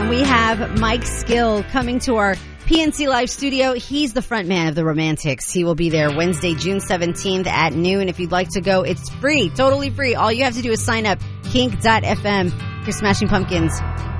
And we have Mike Skill coming to our PNC Live studio. He's the front man of the Romantics. He will be there Wednesday, June 17th at noon. If you'd like to go, it's free, totally free. All you have to do is sign up, kink.fm. You're Smashing Pumpkins.